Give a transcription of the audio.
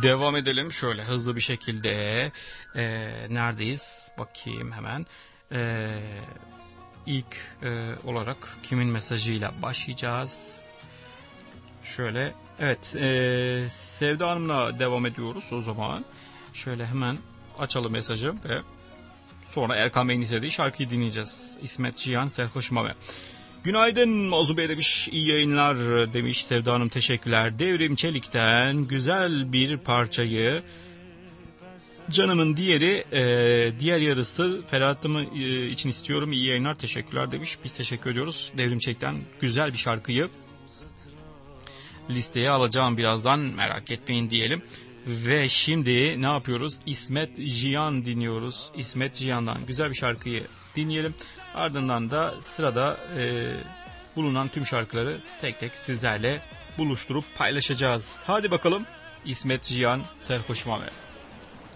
Devam edelim şöyle hızlı bir şekilde. Neredeyiz? Bakayım hemen. İlk olarak kimin mesajıyla başlayacağız? Şöyle evet, Sevda Hanım'la devam ediyoruz o zaman. Şöyle hemen açalım mesajı ve sonra Erkan Bey'in istediği şarkıyı dinleyeceğiz. İsmet Cihan Serhoş Mame. Günaydın Mazu Bey demiş, iyi yayınlar demiş Sevda Hanım, teşekkürler. Devrim Çelik'ten güzel bir parçayı, canımın diğeri diğer yarısı Ferhat'ımı için istiyorum, iyi yayınlar, teşekkürler demiş. Biz teşekkür ediyoruz. Devrim Çelik'ten güzel bir şarkıyı listeye alacağım birazdan, merak etmeyin diyelim. Ve şimdi ne yapıyoruz? İsmet Cihan dinliyoruz. İsmet Cihan'dan güzel bir şarkıyı dinleyelim. Ardından da sırada bulunan tüm şarkıları tek tek sizlerle buluşturup paylaşacağız. Hadi bakalım, İsmet Cihan Serhoş Mame.